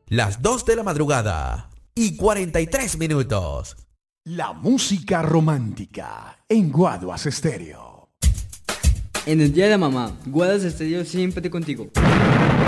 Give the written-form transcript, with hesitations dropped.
las 2 de la madrugada y 43 minutos. La música romántica en Guaduas Estéreo. En el día de la mamá, Guaduas Estéreo siempre contigo.